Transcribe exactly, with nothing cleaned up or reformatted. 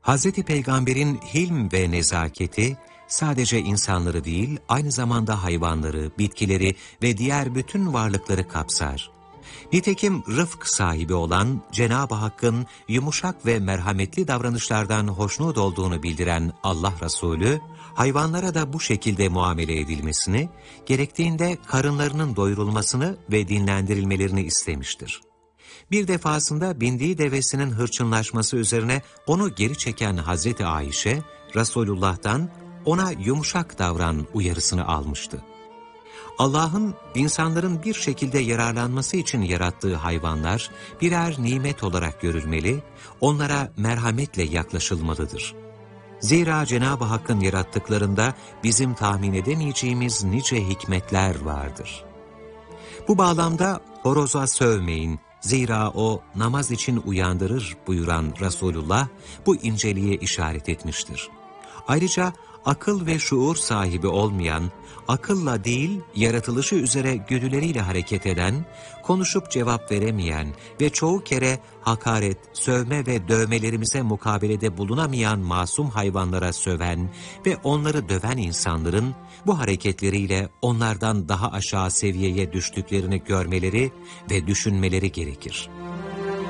Hazreti Peygamber'in hilm ve nezaketi, sadece insanları değil, aynı zamanda hayvanları, bitkileri ve diğer bütün varlıkları kapsar. Nitekim rıfk sahibi olan Cenab-ı Hakk'ın yumuşak ve merhametli davranışlardan hoşnut olduğunu bildiren Allah Resulü, hayvanlara da bu şekilde muamele edilmesini, gerektiğinde karınlarının doyurulmasını ve dinlendirilmelerini istemiştir. Bir defasında bindiği devesinin hırçınlaşması üzerine onu geri çeken Hazreti Ayşe, Resulullah'tan ona yumuşak davran uyarısını almıştı. Allah'ın insanların bir şekilde yararlanması için yarattığı hayvanlar birer nimet olarak görülmeli, onlara merhametle yaklaşılmalıdır. Zira Cenab-ı Hakk'ın yarattıklarında bizim tahmin edemeyeceğimiz nice hikmetler vardır. Bu bağlamda horoza sövmeyin, zira o namaz için uyandırır buyuran Resulullah bu inceliğe işaret etmiştir. Ayrıca akıl ve şuur sahibi olmayan, akılla değil yaratılışı üzere güdüleriyle hareket eden, konuşup cevap veremeyen ve çoğu kere hakaret, sövme ve dövmelerimize mukabelede bulunamayan masum hayvanlara söven ve onları döven insanların bu hareketleriyle onlardan daha aşağı seviyeye düştüklerini görmeleri ve düşünmeleri gerekir.